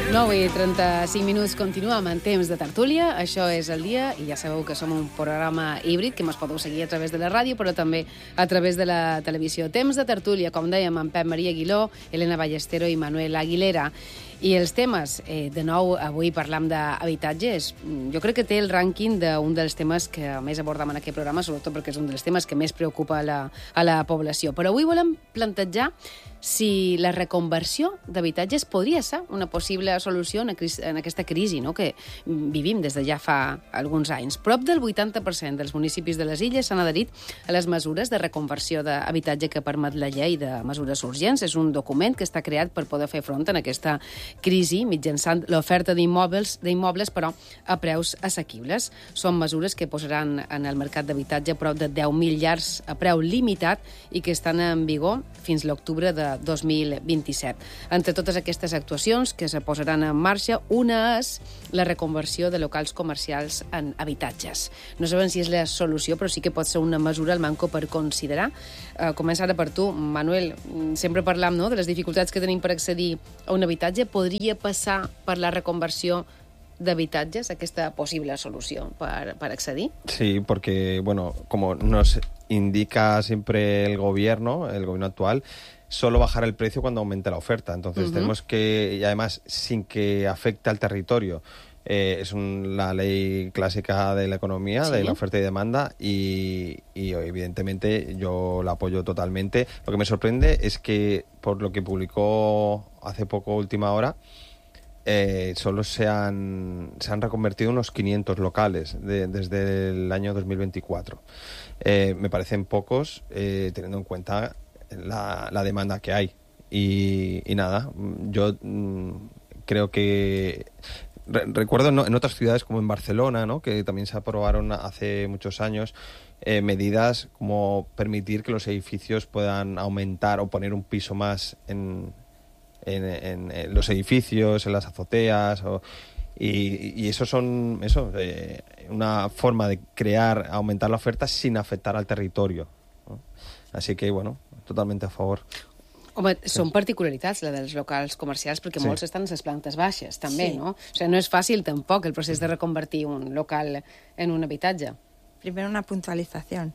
9:35 continuem en temps de tertúlia. Això és el dia i ja sabeu que som un programa híbrid que ens podeu seguir a través de la ràdio però també a través de la televisió. Temps de tertúlia, com dèiem, amb Pep Maria Aguiló, Elena Ballestero i Manuel Aguilera. I els temes, de nou, avui parlam d'habitatges. Jo crec que té el rànquing d'un dels temes que més abordam en aquest programa, sobretot perquè és un dels temes que més preocupa a la població. Però avui volem plantejar si la reconversió d'habitatges podria ser una possible solució en aquesta crisi, no?, que vivim des de ja fa alguns anys. Prop del 80% dels municipis de les illes s'han adherit a les mesures de reconversió d'habitatge que permet la llei de mesures urgents. És un document que està creat per poder fer front en aquesta crisi mitjançant l'oferta d'immobles, però a preus assequibles. Són mesures que posaran en el mercat d'habitatge prop de 10.000 llars a preu limitat i que estan en vigor fins l'octubre de 2027. Entre totes aquestes actuacions que se posaran en marxa, una és la reconversió de locals comercials en habitatges. No sabem si és la solució, però sí que pot ser una mesura al manco per considerar. Comença ara per tu, Manuel. Sempre parlam, no?, de les dificultats que tenim per accedir a un habitatge. Podria passar per la reconversió d'habitatges aquesta posible solució para accedir? Sí, porque, bueno, como nos indica siempre el gobierno actual, solo bajará el precio cuando aumente la oferta. Entonces tenemos que, y además sin que afecte al territorio, es la ley clásica de la economía, ¿sí?, de la oferta y demanda, y evidentemente yo la apoyo totalmente. Lo que me sorprende es que, por lo que publicó hace poco, última hora, solo se han reconvertido unos 500 locales desde el año 2024. Me parecen pocos, teniendo en cuenta la demanda que hay. Y nada, yo creo que... Recuerdo en otras ciudades como en Barcelona, ¿no?, que también se aprobaron hace muchos años medidas como permitir que los edificios puedan aumentar o poner un piso más en los edificios, en las azoteas, y eso son una forma de aumentar la oferta sin afectar al territorio, ¿no? Así que, bueno, totalmente a favor. Home, són particularitats, la dels locals comercials, perquè molts estan a les plantes baixes, també, no? O sigui, no és fàcil tampoc el procés de reconvertir un local en un habitatge. Primero una puntualización.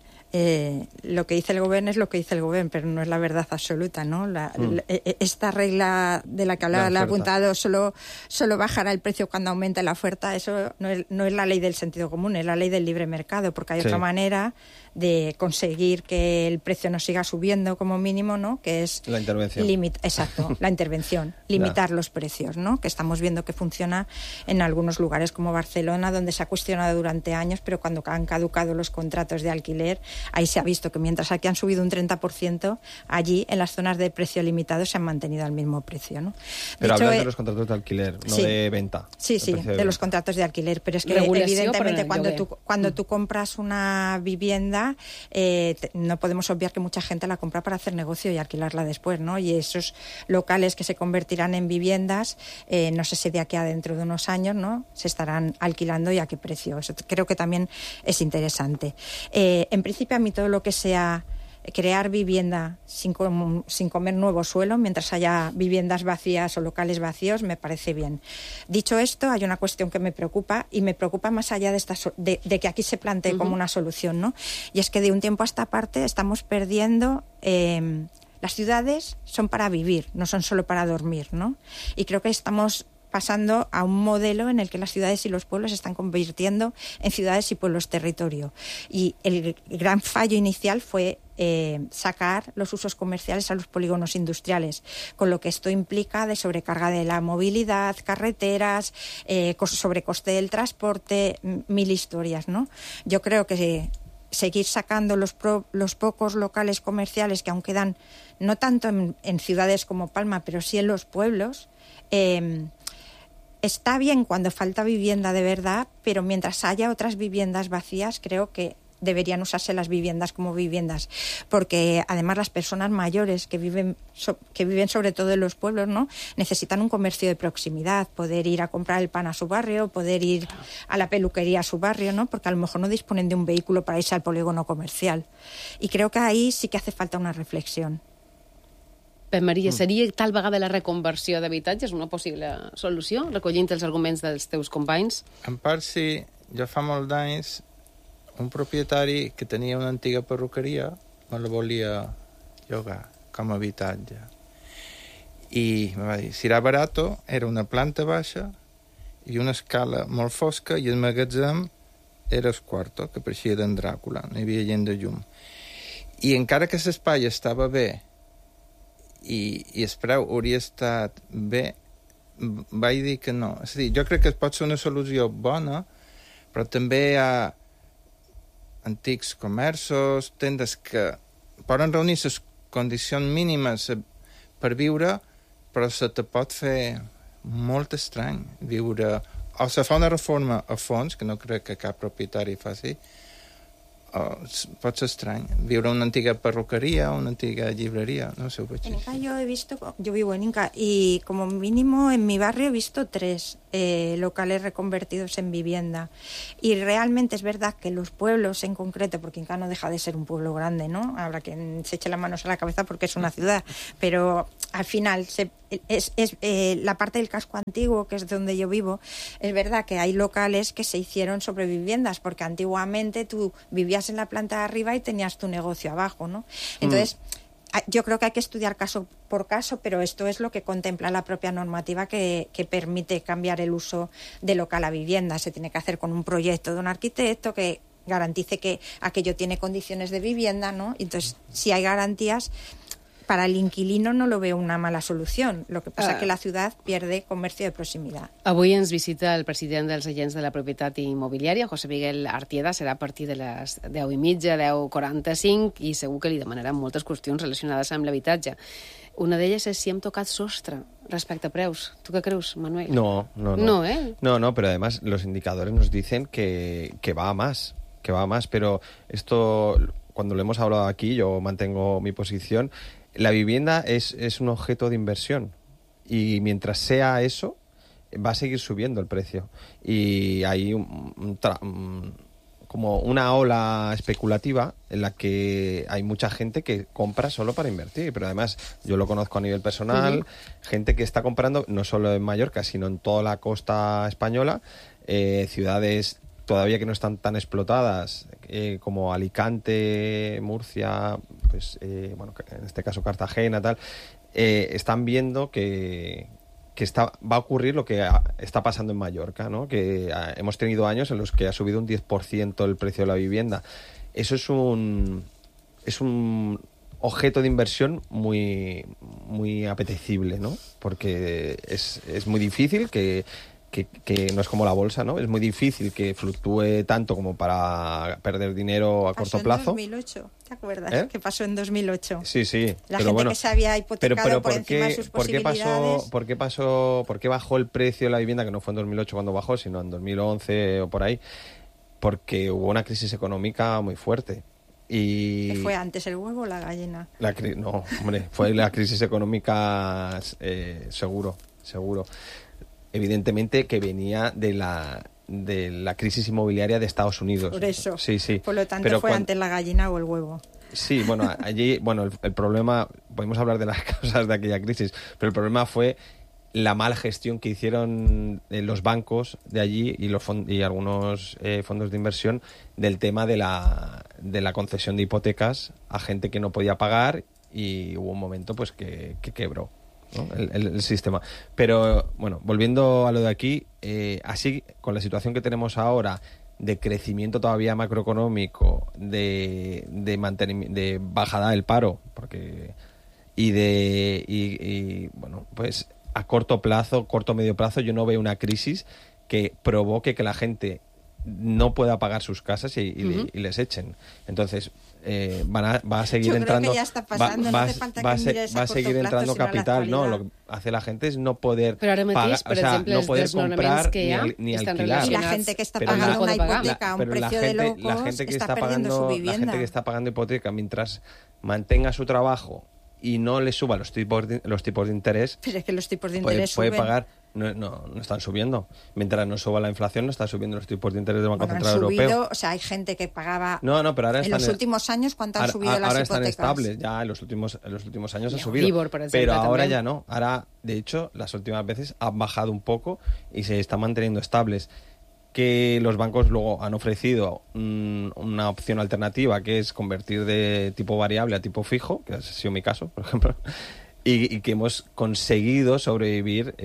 Lo que dice el gobierno es lo que dice el gobierno, pero no es la verdad absoluta, ¿no? Esta regla de la que hablaba el apuntado, solo bajará el precio cuando aumente la oferta, eso no es la ley del sentido común, es la ley del libre mercado, porque hay otra manera de conseguir que el precio no siga subiendo como mínimo, ¿no?, que es la intervención. La intervención, limitar los precios, ¿no?, que estamos viendo que funciona en algunos lugares como Barcelona, donde se ha cuestionado durante años, pero cuando han caducado los contratos de alquiler, ahí se ha visto que mientras aquí han subido un 30%, allí en las zonas de precio limitado se han mantenido al mismo precio, ¿no? Pero hablas de los contratos de alquiler, no de venta. Sí, de los contratos de alquiler, pero es que evidentemente cuando tú compras una vivienda, no podemos obviar que mucha gente la compra para hacer negocio y alquilarla después, ¿no? Y esos locales que se convertirán en viviendas, no sé si de aquí a dentro de unos años, ¿no?, se estarán alquilando y a qué precio. Eso creo que también es interesante. En principio, a mí todo lo que sea crear vivienda sin comer nuevo suelo, mientras haya viviendas vacías o locales vacíos, me parece bien. Dicho esto, hay una cuestión que me preocupa, y me preocupa más allá de que aquí se plantee como una solución, ¿no? Y es que de un tiempo a esta parte estamos perdiendo... las ciudades son para vivir, no son solo para dormir, ¿no? Y creo que estamos pasando a un modelo en el que las ciudades y los pueblos se están convirtiendo en ciudades y pueblos territorio. Y el gran fallo inicial fue sacar los usos comerciales a los polígonos industriales, con lo que esto implica de sobrecarga de la movilidad, carreteras, sobrecoste del transporte, mil historias, ¿no? Yo creo que seguir sacando los pocos locales comerciales que aún quedan, no tanto en ciudades como Palma, pero sí en los pueblos, está bien cuando falta vivienda de verdad, pero mientras haya otras viviendas vacías, creo que deberían usarse las viviendas como viviendas, porque además las personas mayores que viven sobre todo en los pueblos, ¿no?, necesitan un comercio de proximidad, poder ir a comprar el pan a su barrio, poder ir a la peluquería a su barrio, ¿no?, porque a lo mejor no disponen de un vehículo para irse al polígono comercial. Y creo que ahí sí que hace falta una reflexión. Pep Maria, seria tal vegada la reconversió d'habitatges una possible solució, recollint els arguments dels teus companys? En part sí. Jo fa molts anys un propietari que tenia una antiga perruqueria me la volia llogar com a habitatge. I me va dir, si era barato, era una planta baixa i una escala molt fosca i el magatzem era el quarto, que pareixia d'en Dràcula, no hi havia gent de llum. I encara que l'espai estava bé i el preu hauria estat bé, vaig dir que no. És a dir, jo crec que pot ser una solució bona, però també hi ha antics comerços, tendes que poden reunir les condicions mínimes per viure, però se te pot fer molt estrany viure... O se fa una reforma a fons, que no crec que cap propietari faci, pot ser estrany. Viure una antiga perruquería, una antiga librería, no sé. En Inca yo vivo en Inca y como mínimo en mi barrio he visto 3 locales reconvertidos en vivienda. Y realmente es verdad que los pueblos en concreto, porque Inca no deja de ser un pueblo grande, ¿no? Habrá quien se eche las manos a la cabeza porque es una ciudad, pero al final la parte del casco antiguo, que es donde yo vivo, es verdad que hay locales que se hicieron sobre viviendas, porque antiguamente tú vivías en la planta de arriba y tenías tu negocio abajo, ¿no? Entonces, yo creo que hay que estudiar caso por caso, pero esto es lo que contempla la propia normativa que permite cambiar el uso de local a vivienda. Se tiene que hacer con un proyecto de un arquitecto que garantice que aquello tiene condiciones de vivienda, ¿no? Entonces, si hay garantías, para el inquilino no lo veo una mala solución. Lo que pasa es que la ciudad pierde comercio de proximitat. Avui ens visita el president dels agents de la propietat immobiliària, José Miguel Artieda. Serà a partir de les 10:30, 10:45, i segur que li demanaran moltes qüestions relacionades amb l'habitatge. Una d'elles és si hem tocat sostre respecte a preus. ¿Tú qué creus, Manuel? No. No, ¿eh? No, pero además los indicadores nos dicen que va a más, pero esto, cuando lo hemos hablado aquí, yo mantengo mi posición. La vivienda es un objeto de inversión y mientras sea eso, va a seguir subiendo el precio. Y hay como una ola especulativa en la que hay mucha gente que compra solo para invertir. Pero además, yo lo conozco a nivel personal, gente que está comprando no solo en Mallorca, sino en toda la costa española, ciudades todavía que no están tan explotadas como Alicante, Murcia, pues bueno, en este caso Cartagena, tal, están viendo que va a ocurrir lo que está pasando en Mallorca, ¿no? Que hemos tenido años en los que ha subido un 10% el precio de la vivienda. Eso es un objeto de inversión muy, muy apetecible, ¿no? Porque es muy difícil que no es como la bolsa, ¿no? Es muy difícil que fluctúe tanto como para perder dinero a corto plazo. Pasó en 2008, ¿te acuerdas? Que pasó en 2008. Sí. La gente que se había hipotecado por encima de sus posibilidades. ¿Por qué bajó el precio de la vivienda, que no fue en 2008 cuando bajó, sino en 2011 o por ahí? Porque hubo una crisis económica muy fuerte. Y ¿Fue antes el huevo o la gallina? No, hombre, fue la crisis económica seguro. Evidentemente que venía de la crisis inmobiliaria de Estados Unidos. Por eso. Sí. Por lo tanto, fue antes la gallina o el huevo. Sí, bueno, allí, el problema, podemos hablar de las causas de aquella crisis, pero el problema fue la mala gestión que hicieron los bancos de allí y algunos fondos de inversión del tema de la concesión de hipotecas a gente que no podía pagar, y hubo un momento pues que quebró, ¿no? el sistema. Pero bueno, volviendo a lo de aquí, así con la situación que tenemos ahora de crecimiento todavía macroeconómico, de bajada del paro, y bueno, pues a corto medio plazo, yo no veo una crisis que provoque que la gente no pueda pagar sus casas y les echen. Entonces va a seguir entrando, va a seguir entrando capital, ¿no? Lo que hace la gente es no poder pagar, no poder comprar ni alquilar. Y la gente que está pagando una hipoteca a un precio de locos está perdiendo su vivienda. La gente que está pagando hipoteca, mientras mantenga su trabajo y no le suba los tipos de interés, pero es que los tipos de interés puede pagar no están subiendo. Mientras no suba la inflación, no están subiendo los tipos de interés del Banco Central subido, Europeo. O sea, hay gente que pagaba... No, pero ahora en los últimos años, ¿cuánto han subido las ahora hipotecas? están estables, ya en los últimos años ha subido. Libor, por ejemplo, pero ahora también. ya no. Ahora, de hecho, las últimas veces han bajado un poco y se están manteniendo estables. Que los bancos luego han ofrecido una opción alternativa, que es convertir de tipo variable a tipo fijo, que ha sido mi caso, por ejemplo, y que hemos conseguido sobrevivir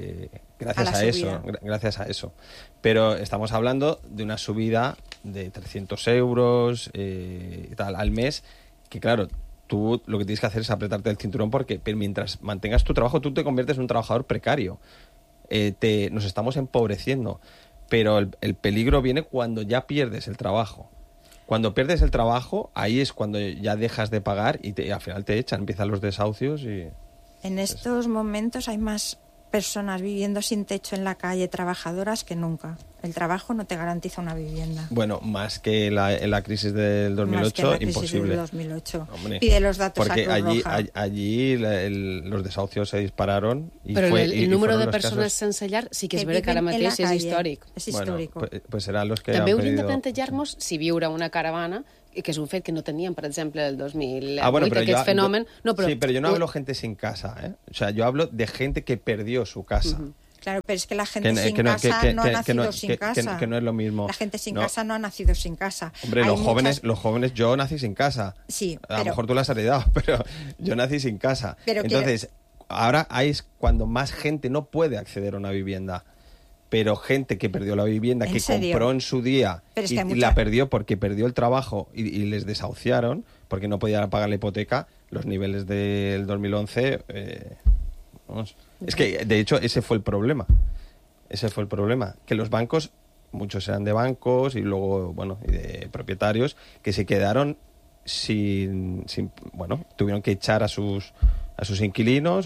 gracias a eso. Pero estamos hablando de una subida de 300 euros al mes, que claro, tú lo que tienes que hacer es apretarte el cinturón, porque mientras mantengas tu trabajo, tú te conviertes en un trabajador precario. Nos estamos empobreciendo. Pero el peligro viene cuando ya pierdes el trabajo. Cuando pierdes el trabajo, ahí es cuando ya dejas de pagar y al final te echan, empiezan los desahucios y... En estos momentos hay más personas viviendo sin techo en la calle, trabajadoras, que nunca. El trabajo no te garantiza una vivienda. Bueno, más que en la crisis del 2008, más que en la crisis imposible. del 2008. Hombre, pide los datos porque a Cruz Roja. allí los desahucios se dispararon. Però el número de persones sense llar sí que és vera que ara mateix és històric. És històric. Bueno, pues seran los que també han hauríem pedido... de plantejar-nos si viure una caravana, que és un fet que no teníem, per exemple, el 2008, pero aquest fenomen... Sí, pero yo no hablo gente sin casa, ¿eh? O sea, yo hablo de gente que perdió su casa. Claro, pero es que la gente sin casa no ha nacido sin casa. Que no es lo mismo. La gente sin casa no ha nacido sin casa. Hombre, los jóvenes, yo nací sin casa. Sí, a lo mejor tú las has heredado, pero yo nací sin casa. Entonces, ahora ahí es cuando más gente no puede acceder a una vivienda. Pero gente que perdió la vivienda, que compró en su día y la perdió porque perdió el trabajo y les desahuciaron porque no podían pagar la hipoteca, los niveles del 2011... vamos. Es que, de hecho, ese fue el problema. Que los bancos, muchos eran de bancos y luego, y de propietarios, que se quedaron tuvieron que echar a sus inquilinos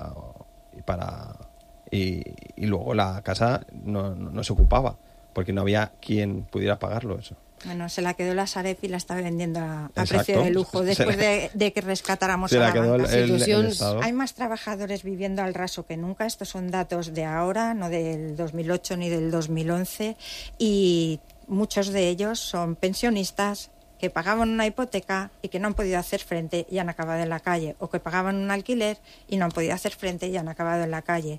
y luego la casa no se ocupaba, porque no había quien pudiera pagarlo eso. Bueno, se la quedó la Sareb y la está vendiendo a precio de lujo después de que rescatáramos a la banca. Hay más trabajadores viviendo al raso que nunca. Estos son datos de ahora, no del 2008 ni del 2011. Y muchos de ellos son pensionistas que pagaban una hipoteca y que no han podido hacer frente y han acabado en la calle, o que pagaban un alquiler y no han podido hacer frente y han acabado en la calle.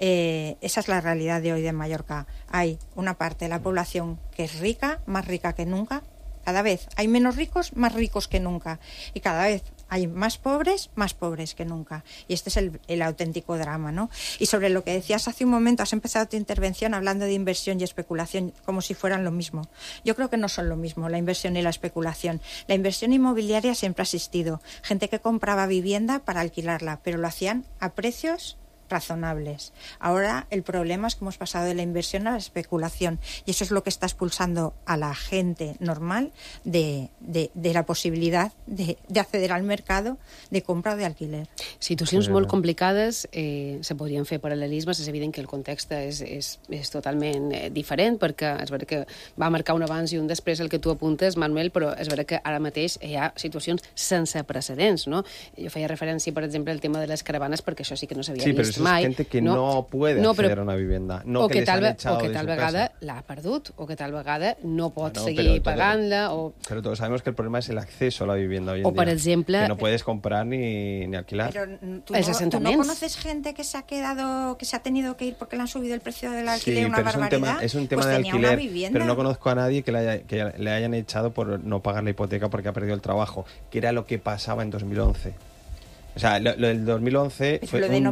Esa es la realidad de hoy de Mallorca. Hay una parte de la población que es rica, más rica que nunca. Cada vez hay menos ricos, más ricos que nunca. Y cada vez hay más pobres que nunca. Y este es el auténtico drama, ¿no? Y sobre lo que decías hace un momento, has empezado tu intervención hablando de inversión y especulación como si fueran lo mismo. Yo creo que no son lo mismo, la inversión y la especulación. La inversión inmobiliaria siempre ha existido. Gente que compraba vivienda para alquilarla, pero lo hacían a precios razonables. Ahora el problema es que hemos pasado de la inversión a la especulación, y eso es lo que está expulsando a la gente normal de la posibilitat de acceder al mercado de compra o de alquiler. Situacions molt complicades, se podrien fer paral·lelismes. És evident que el context és totalment diferent, perquè és veritat que va marcar un abans i un després el que tu apuntes, Manuel, però és veritat que ara mateix hi ha situacions sense precedents, no? Jo feia referència, per exemple, al tema de les caravanes, perquè això sí que no s'havia vist mai. Gente que no puede acceder a una vivienda. No, o que tal vegada l'ha perdut, o que tal vegada no pot seguir pagant-la. Pero todos sabemos que el problema es el acceso a la vivienda hoy en día. O, por ejemplo, que no puedes comprar ni alquilar. Pero ¿tú no conoces gente que se ha tenido que ir porque le han subido el precio del alquiler una barbaridad? Es un tema de alquiler, pero no conozco a nadie que le hayan echado por no pagar la hipoteca porque ha perdido el trabajo, que era lo que pasaba en 2011. O sea, lo del 2011 fue un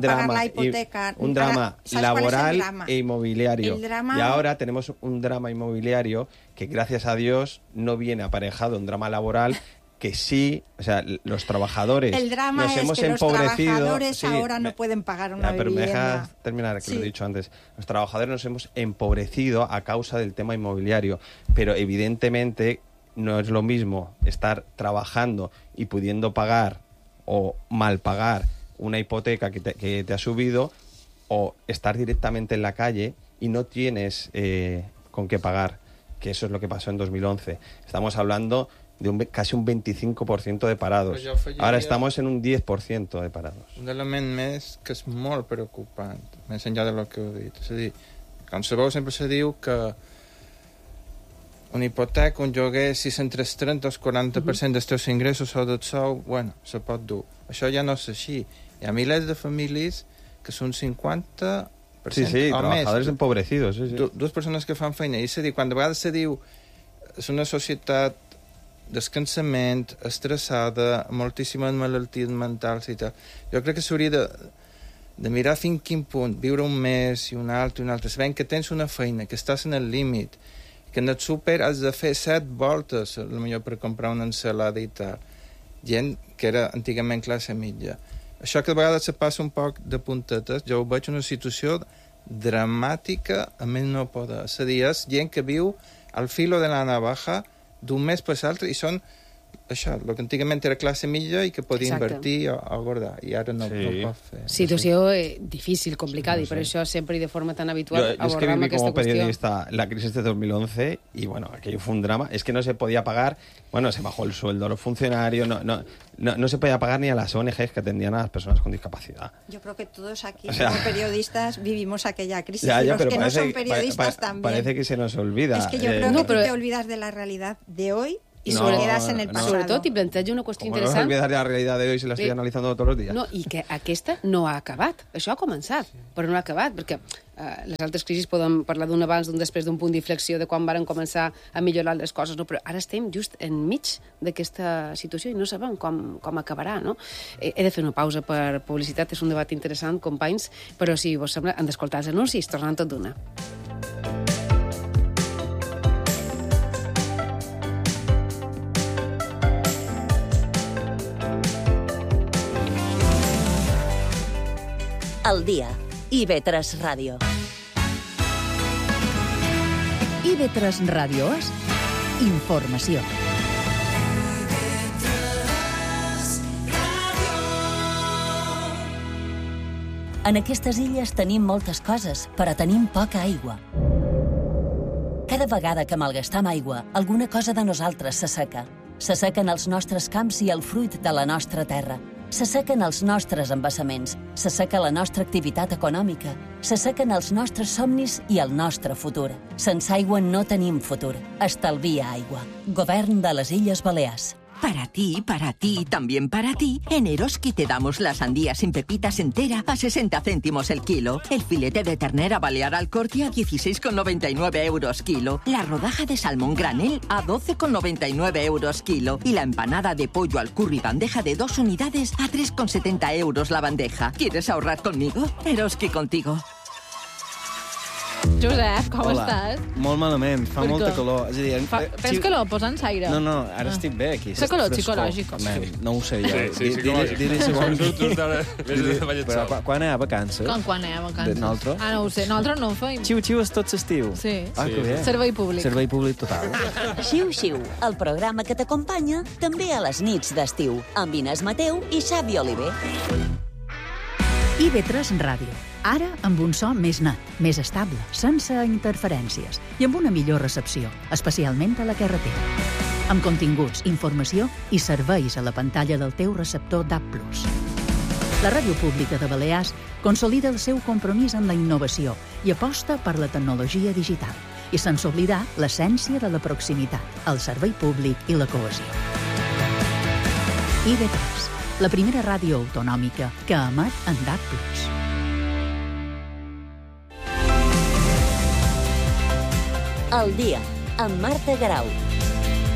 drama laboral e inmobiliario. Y ahora tenemos un drama inmobiliario que, gracias a Dios, no viene aparejado un drama laboral, que sí, o sea, los trabajadores nos hemos empobrecido. Los trabajadores ahora no pueden pagar una vivienda. Pero me dejas terminar, que lo he dicho antes. Los trabajadores nos hemos empobrecido a causa del tema inmobiliario, pero evidentemente no es lo mismo estar trabajando y pudiendo pagar o mal pagar una hipoteca que te ha subido, o estar directamente en la calle y no tienes con qué pagar, que eso es lo que pasó en 2011. Estamos hablando de casi un 25% de parados. Ara estamos en un 10% de parados. Un element més que és molt preocupant, més enllà del que heu dit. És a dir, com sabeu, sempre se diu que una hipoteca, un lloguer, si és entre el 30 o el 40% dels teus ingressos o del sou, bueno, se pot dur. Això ja no és així. Hi ha milers de famílies que són 50% sí, trabajadores empobrecidos. Sí. Dues persones que fan feina. I és a dir, quan de vegades se diu és una societat descansament, estressada, moltíssimes malalties mentals i tal. Jo crec que s'hauria de mirar fins quin punt, viure un mes i un altre, sabent que tens una feina, que estàs en el límit, que en el súper has de fer 7 voltes, potser per comprar una ensalada i tal. Gent que era antigament classe mitja. Això que de vegades se passa un poc de puntetes, jo ho veig una situació dramàtica a més no poder. És a dir, és gent que viu al filo de la navaja d'un mes per l'altre i són això, el que antigament era classe mitja i que podia invertir o guardar, i ara no pot fer. Situació difícil, complicada, i per això sempre i de forma tan habitual abordamos aquesta como periodista la crisis de 2011 y bueno, aquello fue un drama, es que no se podía pagar, bueno, se bajó el sueldo a los funcionarios, no se podía pagar ni a las ONGs que atendían a las personas con discapacidad. Yo creo que todos aquí como periodistas vivimos aquella crisis, y los que no son periodistas también. Parece que se nos olvida. Es que yo creo que te olvidas de la realidad de hoy i quedas en el pasado. Sobretot, i planteja una qüestió interessant... Com no olvidar la realitat de hoy si la estoy analizando todos los días. No, i que aquesta no ha acabat. Això ha començat, però no ha acabat, perquè les altres crisis podem parlar d'un abans, d'un després, d'un punt d'inflexió, de quan varen començar a millorar les coses, no? Però ara estem just enmig d'aquesta situació i no sabem com acabarà, no? He de fer una pausa per publicitat, és un debat interessant, companys, però si vos sembla, han d'escoltar els anuncis, tornant tot d'una. Al dia, IB3 Ràdio. IB3 Ràdio és informació. En aquestes illes tenim moltes coses, però tenim poca aigua. Cada vegada que malgastam aigua, alguna cosa de nosaltres s'asseca. S'assequen els nostres camps i el fruit de la nostra terra. S'assequen els nostres embassaments, s'asseca la nostra activitat econòmica, s'assequen els nostres somnis i el nostre futur. Sense aigua no tenim futur. Estalvia aigua. Govern de les Illes Balears. Para ti y también para ti, en Eroski te damos la sandía sin pepitas entera a 60 céntimos el kilo, el filete de ternera balear al corte a 16,99 euros kilo, la rodaja de salmón granel a 12,99 euros kilo y la empanada de pollo al curry bandeja de 2 unidades a 3,70 euros la bandeja. ¿Quieres ahorrar conmigo? Eroski contigo. Josep, com estàs? Molt malament, fa molta calor. És a dir, tens calor? Posa'ns aire. No, ara estic bé aquí. Fa calor psicològica. No ho sé jo. Sí, Però quan hi ha vacances? Quan hi ha vacances? Nosaltres? No ho sé, nosaltres no ho feim. Xiu-xiu és tot l'estiu. Sí. Que bé. Servei públic. Servei públic total. Xiu-xiu, el programa que t'acompanya també a les nits d'estiu, amb Inés Mateu i Xavi Oliver. IB3 Ràdio. Ara amb un so més net, més estable, sense interferències i amb una millor recepció, especialment a la carretera. Amb continguts, informació i serveis a la pantalla del teu receptor DAB+. La Ràdio Pública de Balears consolida el seu compromís amb la innovació i aposta per la tecnologia digital, i sense oblidar l'essència de la proximitat, el servei públic i la cohesió. IB3, la primera ràdio autonòmica que emet en DAB+. Al dia, amb Marta Garau.